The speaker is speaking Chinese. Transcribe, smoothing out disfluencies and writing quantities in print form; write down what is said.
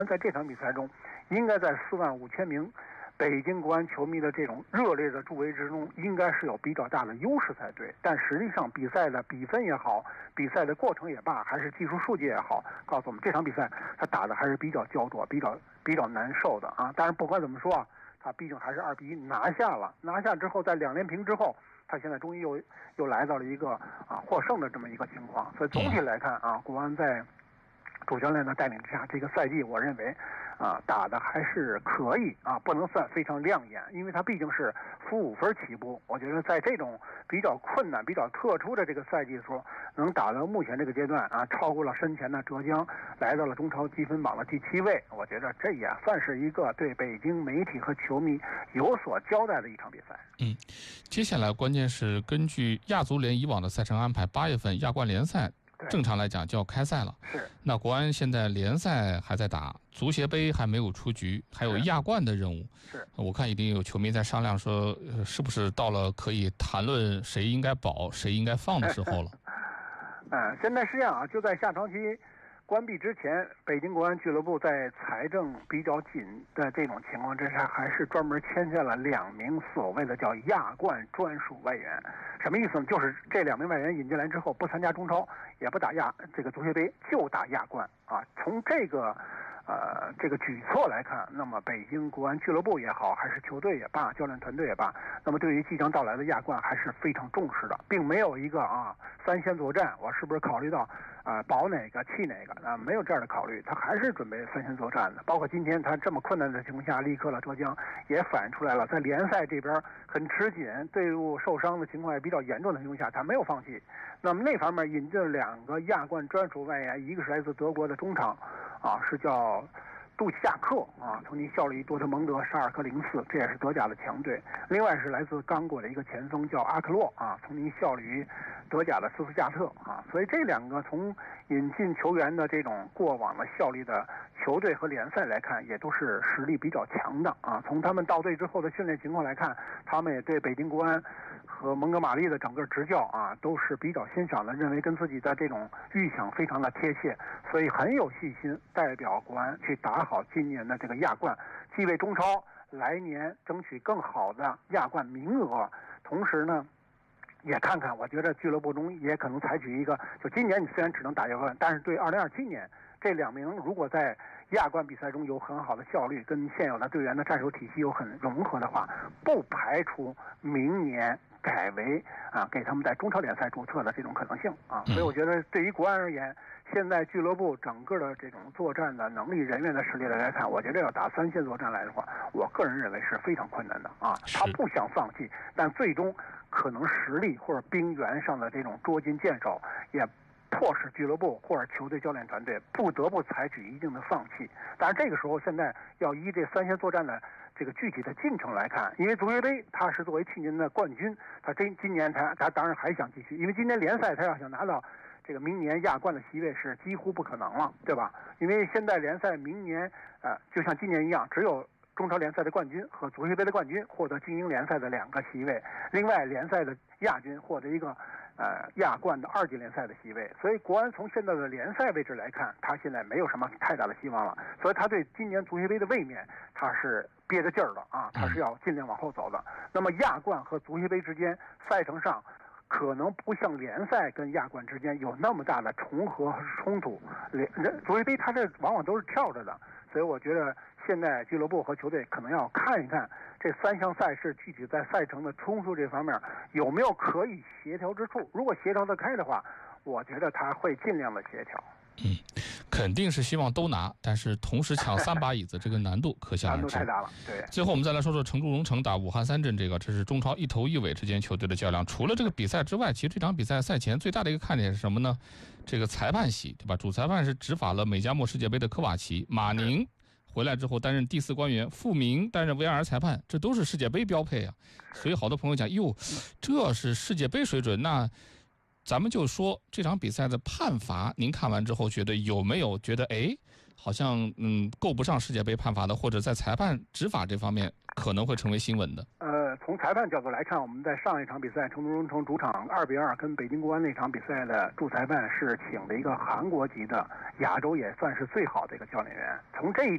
在这场比赛中，应该在45000名北京国安球迷的这种热烈的助威之中，应该是有比较大的优势才对。但实际上，比赛的比分也好，比赛的过程也罢，还是技术数据也好，告诉我们这场比赛他打的还是比较焦灼、比较难受的啊。当然，不管怎么说啊，他毕竟还是2-1拿下了。拿下之后，在2连平之后，他现在终于又来到了一个获胜的这么一个情况。所以总体来看啊，国安在主教练的带领之下，这个赛季我认为打的还是可以啊，不能算非常亮眼，因为他毕竟是负5分起步。我觉得在这种比较困难、比较特殊的这个赛季的时候，能打到目前这个阶段啊，超过了身前的浙江，来到了中超积分榜的第7位。我觉得这也算是一个对北京媒体和球迷有所交代的一场比赛。 接下来关键是根据亚足联以往的赛程安排，8月份亚冠联赛正常来讲就要开赛了。 是。 那国安现在联赛还在打，足协杯还没有出局，还有亚冠的任务。 是。 我看一定有球迷在商量说，是不是到了可以谈论谁应该保、谁应该放的时候了？ 现在是这样啊，就在下场期关闭之前，北京国安俱乐部在财政比较紧的这种情况之下，还是专门签下了2名所谓的叫亚冠专属外援。什么意思呢？就是这2名外援引进来之后，不参加中超，也不打这个足协杯，就打亚冠啊。从这个举措来看，那么北京国安俱乐部也好，还是球队也罢，教练团队也罢，那么对于即将到来的亚冠还是非常重视的，并没有一个三线作战，我是不是考虑到保哪个弃哪个啊？没有这样的考虑，他还是准备3线作战的。包括今天他这么困难的情况下，力克了浙江，也反映出来了，在联赛这边很吃紧，队伍受伤的情况也比较严重的情况下，他没有放弃。那么那方面引进了2个亚冠专属外援，一个是来自德国的中场是叫杜齐亚克曾经效力于多特蒙德、沙尔克04，这也是德甲的强队。另外是来自刚果的一个前锋叫阿克洛曾经效力于德甲的斯图加特所以这2个从引进球员的这种过往的效力的球队和联赛来看，也都是实力比较强的从他们到队之后的训练情况来看，他们也对北京国安和蒙哥马利的整个执教都是比较欣赏的，认为跟自己的这种预想非常的贴切，所以很有信心代表国安去打好今年的这个亚冠，既为中超来年争取更好的亚冠名额，同时呢也看看，我觉得俱乐部中也可能采取一个，就今年你虽然只能打亚冠，但是对2027年这2名如果在亚冠比赛中有很好的效率，跟现有的队员的战术体系有很融合的话，不排除明年改为给他们在中超联赛注册的这种可能性所以我觉得对于国安而言，现在俱乐部整个的这种作战的能力、人员的实力来看，我觉得要打3线作战来的话，我个人认为是非常困难的他不想放弃，但最终可能实力或者兵源上的这种捉襟见肘，也迫使俱乐部或者球队教练团队不得不采取一定的放弃。当然这个时候现在要依这3线作战的这个具体的进程来看，因为足协杯他是作为去年的冠军，他今年他当然还想继续，因为今年联赛他要想拿到这个明年亚冠的席位是几乎不可能了，对吧？因为现在联赛明年就像今年一样，只有中超联赛的冠军和足协杯的冠军获得精英联赛的2个席位，另外联赛的亚军获得一个亚冠的2级联赛的席位。所以国安从现在的联赛位置来看，他现在没有什么太大的希望了，所以他对今年足协杯的卫冕他是憋着劲儿的他是要尽量往后走的。那么亚冠和足协杯之间赛程上可能不像联赛跟亚冠之间有那么大的重合和冲突，足协杯它这往往都是跳着的，所以我觉得现在俱乐部和球队可能要看一看这3项赛事具体在赛程的冲突这方面有没有可以协调之处。如果协调得开的话，我觉得他会尽量的协调。 肯定是希望都拿，但是同时抢3把椅子，这个难度可想而知。 难度太大了。对。 最后我们再来说说成都蓉城打武汉三镇这是中超一头一尾之间球队的较量。除了这个比赛之外，其实这场比赛赛前最大的一个看点是什么呢？这个裁判席，对吧？主裁判是执法了美加墨世界杯的科瓦奇，马宁回来之后担任第4官员，傅明担任 VAR 裁判，这都是世界杯标配啊。所以好多朋友讲，哟，这是世界杯水准，那咱们就说这场比赛的判罚，您看完之后觉得有没有觉得好像够不上世界杯判罚的，或者在裁判执法这方面可能会成为新闻的？ 从裁判角度来看，我们在上一场比赛成都蓉城主场2-2跟北京国安那场比赛的主裁判是请了一个韩国籍的，亚洲也算是最好的一个教练员。从这一